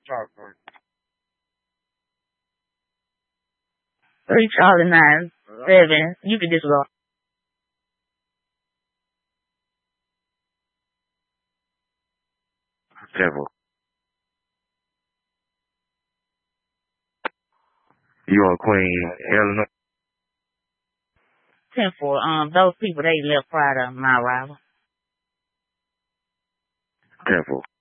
Charlie. 3 Charlie 9 7. You can disregard. Devil. You are Queen Eleanor? 10-4. Those people, they left prior to my arrival. Devil.